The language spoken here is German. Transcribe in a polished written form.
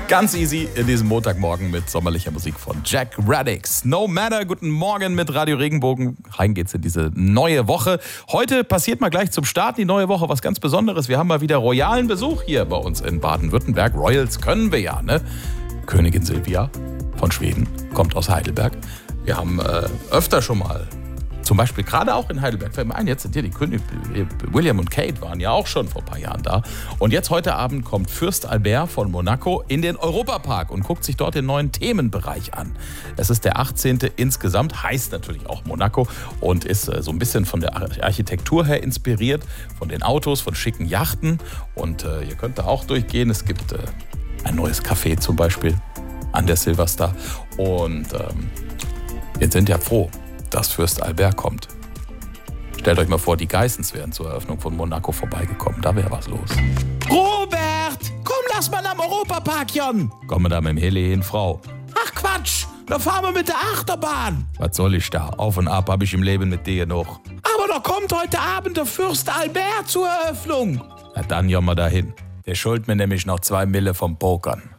Ganz easy in diesem Montagmorgen mit sommerlicher Musik von Jack Radix. No Matter, guten Morgen mit Radio Regenbogen. Rein geht's in diese neue Woche. Heute passiert mal gleich zum Start die neue Woche was ganz Besonderes. Wir haben mal wieder royalen Besuch hier bei uns in Baden-Württemberg. Royals können wir ja, ne? Königin Silvia von Schweden kommt aus Heidelberg. Wir haben öfter schon mal, zum Beispiel gerade auch in Heidelberg, fällt mir ein, jetzt sind hier die König William und Kate waren ja auch schon vor ein paar Jahren da. Und jetzt heute Abend kommt Fürst Albert von Monaco in den Europapark und guckt sich dort den neuen Themenbereich an. Es ist der 18. insgesamt, heißt natürlich auch Monaco und ist so ein bisschen von der Architektur her inspiriert, von den Autos, von schicken Yachten. Und ihr könnt da auch durchgehen. Es gibt ein neues Café zum Beispiel an der Silverstar. Und wir sind ja froh, dass Fürst Albert kommt. Stellt euch mal vor, die Geissens wären zur Eröffnung von Monaco vorbeigekommen. Da wäre was los. Robert, komm, lass mal am Europapark, Jon. Kommen da mit dem Heli hin, Frau. Ach Quatsch, da fahren wir mit der Achterbahn. Was soll ich da? Auf und ab habe ich im Leben mit dir noch. Aber da kommt heute Abend der Fürst Albert zur Eröffnung. Na dann, Jon, mal dahin. Der schuldet mir nämlich noch 2 Mille vom Pokern.